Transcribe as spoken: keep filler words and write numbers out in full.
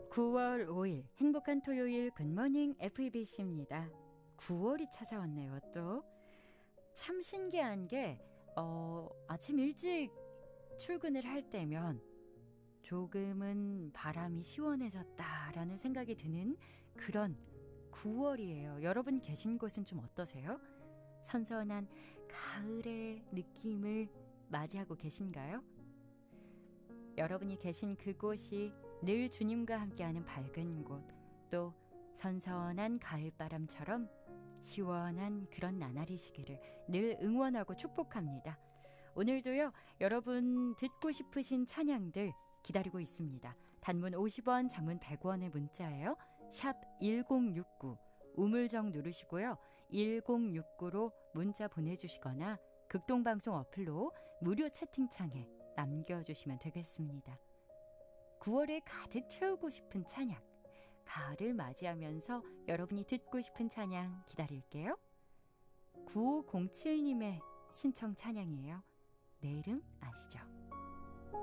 구월 오일 행복한 토요일 굿모닝 에프이비씨입니다. 구월이 찾아왔네요. 또 참 신기한 게 어, 아침 일찍 출근을 할 때면 조금은 바람이 시원해졌다라는 생각이 드는 그런 구월이에요. 여러분 계신 곳은 좀 어떠세요? 선선한 가을의 느낌을 맞이하고 계신가요? 여러분이 계신 그곳이 늘 주님과 함께하는 밝은 곳, 또 선선한 가을바람처럼 시원한 그런 나날이시기를 늘 응원하고 축복합니다. 오늘도요, 여러분 듣고 싶으신 찬양들 기다리고 있습니다. 단문 오십 원, 장문 백 원의 문자예요. 샵 일공육구, 우물정 누르시고요. 일공육구로 문자 보내주시거나 극동방송 어플로 무료 채팅창에 남겨주시면 되겠습니다. 구월에 가득 채우고 싶은 찬양, 가을을 맞이하면서 여러분이 듣고 싶은 찬양 기다릴게요. 구오공칠님의 신청 찬양이에요. 내 이름 아시죠?